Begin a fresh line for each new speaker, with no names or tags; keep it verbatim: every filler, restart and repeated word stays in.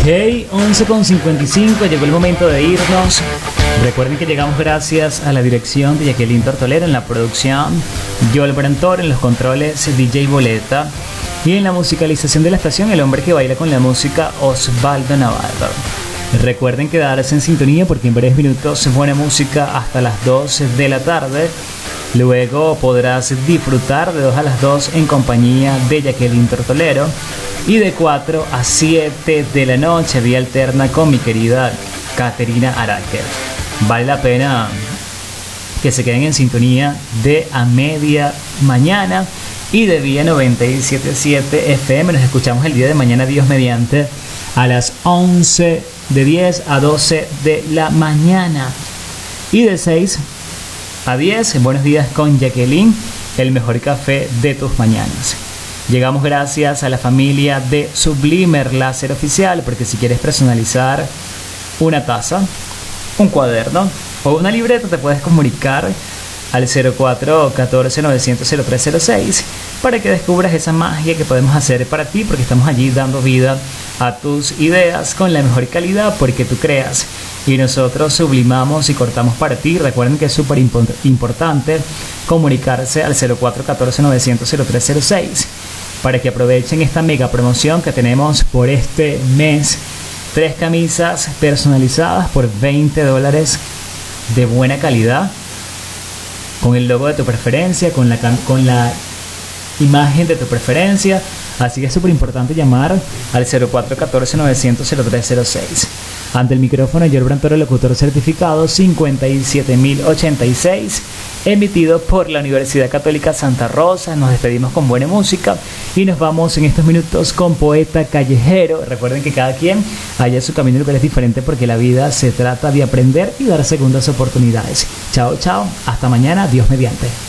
Hey, once con cincuenta y cinco, llegó el momento de irnos. Recuerden que llegamos gracias a la dirección de Jacqueline Tortolero, en la producción Joel Brantor, en los controles D J Boleta, y en la musicalización de la estación el hombre que baila con la música, Osvaldo Navarro. Recuerden quedarse en sintonía porque en breves minutos buena música hasta las dos de la tarde. Luego podrás disfrutar de dos a las dos en compañía de Jacqueline Tortolero, y de cuatro a siete de la noche vía alterna con mi querida Caterina Araque. Vale la pena que se queden en sintonía de a media mañana y de vía noventa y siete punto siete F M. Nos escuchamos el día de mañana, Dios mediante, a las once, de diez a doce de la mañana, y de seis a diez en Buenos Días con Jacqueline, el mejor café de tus mañanas. Llegamos gracias a la familia de Sublimer Láser Oficial, porque si quieres personalizar una taza, un cuaderno o una libreta, te puedes comunicar al cero cuatro uno cuatro novecientos cero tres cero seis para que descubras esa magia que podemos hacer para ti, porque estamos allí dando vida a tus ideas con la mejor calidad, porque tú creas y nosotros sublimamos y cortamos para ti. Recuerden que es súper import- importante comunicarse al cero cuatro uno cuatro novecientos cero tres cero seis para que aprovechen esta mega promoción que tenemos por este mes. Tres camisas personalizadas por veinte dólares de buena calidad, con el logo de tu preferencia, con la, con la imagen de tu preferencia. Así que es súper importante llamar al cero cuatro uno cuatro novecientos cero tres cero seis. Ante el micrófono, Joel Brantor, locutor certificado cincuenta y siete mil ochenta y seis, emitido por la Universidad Católica Santa Rosa. Nos despedimos con buena música y nos vamos en estos minutos con Poeta Callejero. Recuerden que cada quien haya su camino y lugar es diferente, porque la vida se trata de aprender y dar segundas oportunidades. Chao, chao. Hasta mañana. Dios mediante.